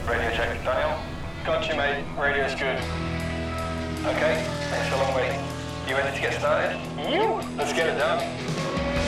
Radio check. Daniel? Got you, mate. Radio's good. Okay, thanks for a long wait. You ready to get started? Let's get it done.